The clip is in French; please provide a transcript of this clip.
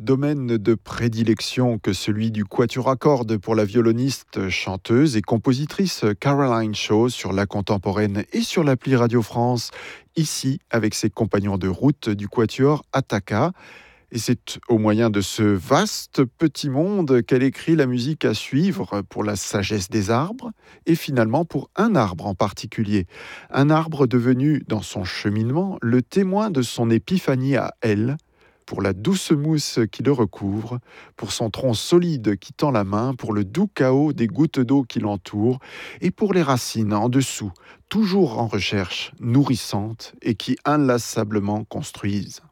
domaine de prédilection que celui du quatuor à cordes pour la violoniste, chanteuse et compositrice Caroline Shaw sur la contemporaine et sur l'appli Radio France, ici avec ses compagnons de route du quatuor Attaka. Et c'est au moyen de ce vaste petit monde qu'elle écrit la musique à suivre pour la sagesse des arbres et finalement pour un arbre en particulier. Un arbre devenu, dans son cheminement, le témoin de son épiphanie à elle, pour la douce mousse qui le recouvre, pour son tronc solide qui tend la main, pour le doux chaos des gouttes d'eau qui l'entourent, et pour les racines en dessous, toujours en recherche, nourrissantes et qui inlassablement construisent.